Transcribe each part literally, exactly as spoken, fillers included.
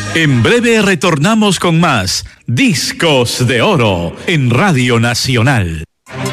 En breve retornamos con más Discos de Oro en Radio Nacional.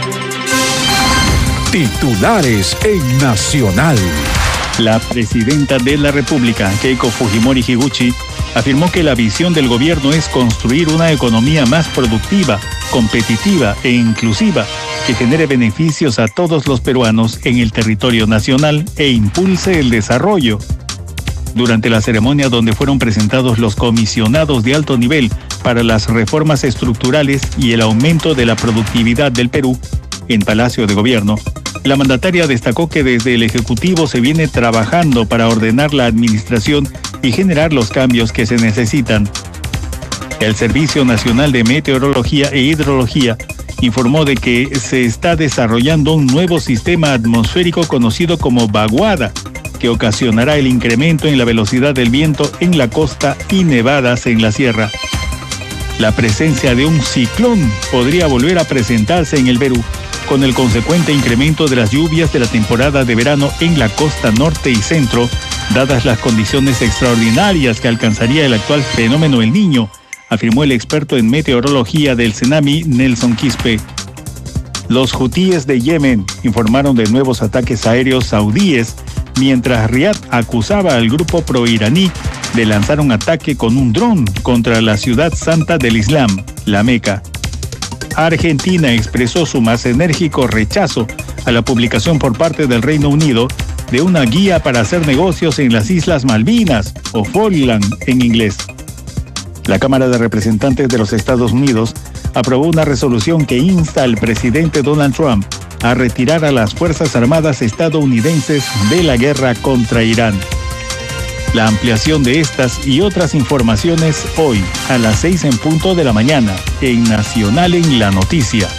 Titulares en Nacional. La presidenta de la República, Keiko Fujimori Higuchi, afirmó que la visión del gobierno es construir una economía más productiva, competitiva e inclusiva, que genere beneficios a todos los peruanos en el territorio nacional e impulse el desarrollo. Durante la ceremonia donde fueron presentados los comisionados de alto nivel para las reformas estructurales y el aumento de la productividad del Perú, en Palacio de Gobierno, la mandataria destacó que desde el Ejecutivo se viene trabajando para ordenar la administración y generar los cambios que se necesitan. El Servicio Nacional de Meteorología e Hidrología informó de que se está desarrollando un nuevo sistema atmosférico conocido como vaguada, que ocasionará el incremento en la velocidad del viento en la costa y nevadas en la sierra. La presencia de un ciclón podría volver a presentarse en el Perú, con el consecuente incremento de las lluvias de la temporada de verano en la costa norte y centro, dadas las condiciones extraordinarias que alcanzaría el actual fenómeno El Niño, afirmó el experto en meteorología del CENAMI, Nelson Quispe. Los hutíes de Yemen informaron de nuevos ataques aéreos saudíes, mientras Riad acusaba al grupo proiraní de lanzar un ataque con un dron contra la ciudad santa del Islam, la Meca. Argentina expresó su más enérgico rechazo a la publicación por parte del Reino Unido de una guía para hacer negocios en las Islas Malvinas, o Falkland en inglés. La Cámara de Representantes de los Estados Unidos aprobó una resolución que insta al presidente Donald Trump a retirar a las Fuerzas Armadas estadounidenses de la guerra contra Irán. La ampliación de estas y otras informaciones hoy a las seis en punto de la mañana en Nacional en la Noticia.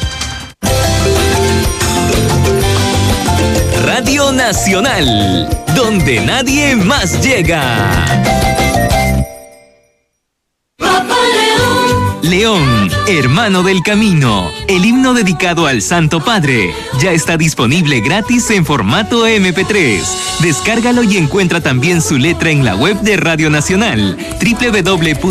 Radio Nacional, donde nadie más llega. León, hermano del camino, el himno dedicado al Santo Padre, ya está disponible gratis en formato eme pe tres. Descárgalo y encuentra también su letra en la web de Radio Nacional, doble u doble u doble u punto